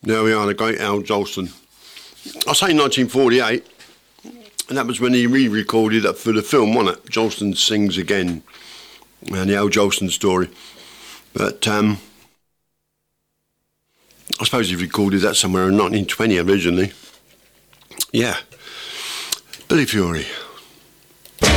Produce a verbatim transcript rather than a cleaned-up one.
There we are, the great Al Jolson. I say nineteen forty-eight, and that was when he re-recorded it for the film, wasn't it? Jolson Sings Again, and the Al Jolson story. But um, I suppose he recorded that somewhere in nineteen twenty originally. Yeah, Billy Fury.